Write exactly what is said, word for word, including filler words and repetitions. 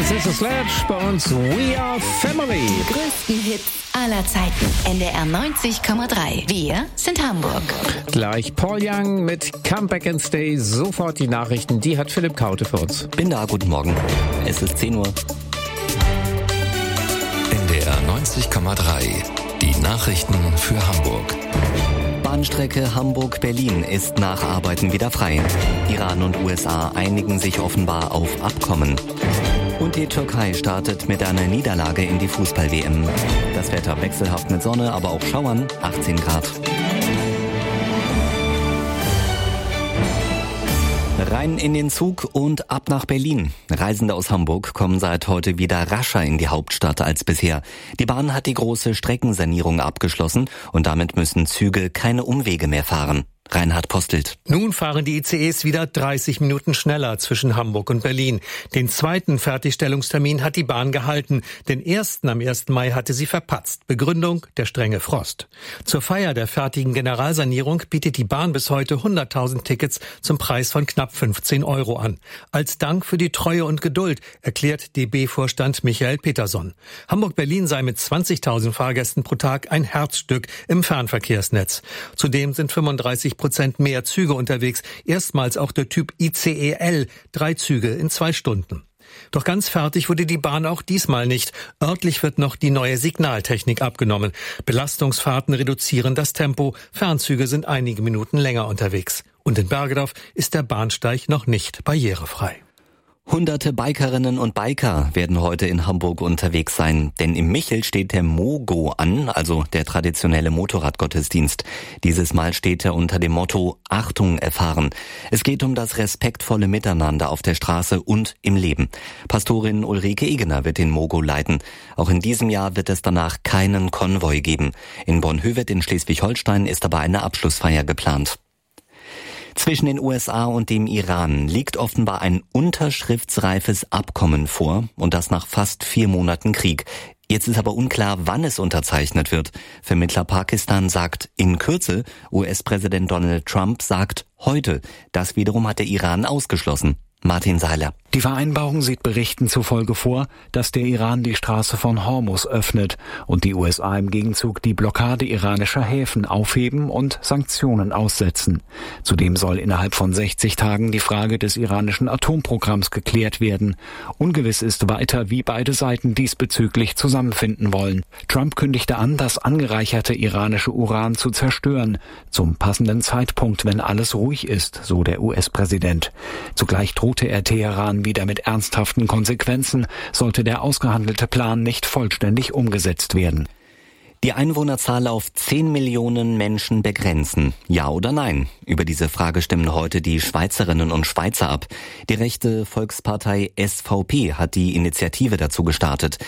Das ist das Sledge bei uns. We are Family. Die größten Hits aller Zeiten. N D R neunzig Komma drei. Wir sind Hamburg. Gleich Paul Young mit Come Back and Stay. Sofort die Nachrichten. Die hat Philipp Kaute für uns. Bin da, guten Morgen. Es ist zehn Uhr. N D R neunzig Komma drei. Die Nachrichten für Hamburg. Bahnstrecke Hamburg-Berlin ist nach Arbeiten wieder frei. Iran und U S A einigen sich offenbar auf Abkommen. Und die Türkei startet mit einer Niederlage in die Fußball-W M. Das Wetter wechselhaft mit Sonne, aber auch Schauern, achtzehn Grad. Rein in den Zug und ab nach Berlin. Reisende aus Hamburg kommen seit heute wieder rascher in die Hauptstadt als bisher. Die Bahn hat die große Streckensanierung abgeschlossen und damit müssen Züge keine Umwege mehr fahren. Reinhard Postelt. Nun fahren die I C Es wieder dreißig Minuten schneller zwischen Hamburg und Berlin. Den zweiten Fertigstellungstermin hat die Bahn gehalten. Den ersten am ersten Mai hatte sie verpatzt. Begründung: der strenge Frost. Zur Feier der fertigen Generalsanierung bietet die Bahn bis heute hunderttausend Tickets zum Preis von knapp fünfzehn Euro an. Als Dank für die Treue und Geduld, erklärt D B-Vorstand Michael Peterson. Hamburg-Berlin sei mit zwanzigtausend Fahrgästen pro Tag ein Herzstück im Fernverkehrsnetz. Zudem sind fünfunddreißig Prozent mehr Züge unterwegs. Erstmals auch der Typ I C E L. Drei Züge in zwei Stunden. Doch ganz fertig wurde die Bahn auch diesmal nicht. Örtlich wird noch die neue Signaltechnik abgenommen. Belastungsfahrten reduzieren das Tempo. Fernzüge sind einige Minuten länger unterwegs. Und in Bergedorf ist der Bahnsteig noch nicht barrierefrei. Hunderte Bikerinnen und Biker werden heute in Hamburg unterwegs sein, denn im Michel steht der Mogo an, also der traditionelle Motorradgottesdienst. Dieses Mal steht er unter dem Motto Achtung erfahren. Es geht um das respektvolle Miteinander auf der Straße und im Leben. Pastorin Ulrike Egener wird den Mogo leiten. Auch in diesem Jahr wird es danach keinen Konvoi geben. In Bornhöved in Schleswig-Holstein ist aber eine Abschlussfeier geplant. Zwischen den U S A und dem Iran liegt offenbar ein unterschriftsreifes Abkommen vor, und das nach fast vier Monaten Krieg. Jetzt ist aber unklar, wann es unterzeichnet wird. Vermittler Pakistan sagt in Kürze, U S-Präsident Donald Trump sagt heute. Das wiederum hat der Iran ausgeschlossen. Martin Seiler. Die Vereinbarung sieht Berichten zufolge vor, dass der Iran die Straße von Hormuz öffnet und die U S A im Gegenzug die Blockade iranischer Häfen aufheben und Sanktionen aussetzen. Zudem soll innerhalb von sechzig Tagen die Frage des iranischen Atomprogramms geklärt werden. Ungewiss ist weiter, wie beide Seiten diesbezüglich zusammenfinden wollen. Trump kündigte an, das angereicherte iranische Uran zu zerstören, zum passenden Zeitpunkt, wenn alles ruhig ist, so der U S-Präsident. Zugleich drohte er Teheran wieder mit ernsthaften Konsequenzen, sollte der ausgehandelte Plan nicht vollständig umgesetzt werden. Die Einwohnerzahl auf zehn Millionen Menschen begrenzen. Ja oder nein? Über diese Frage stimmen heute die Schweizerinnen und Schweizer ab. Die rechte Volkspartei S V P hat die Initiative dazu gestartet.